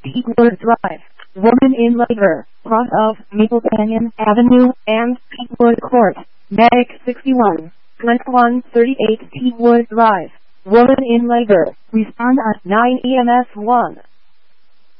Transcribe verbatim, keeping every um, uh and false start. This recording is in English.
Peakwood Drive. Woman in labor, front of Maple Canyon Avenue and Peakwood Court. Medic sixty-one, twenty-one thirty-eight Peakwood Drive. Woman in labor. Respond at nine E M S one.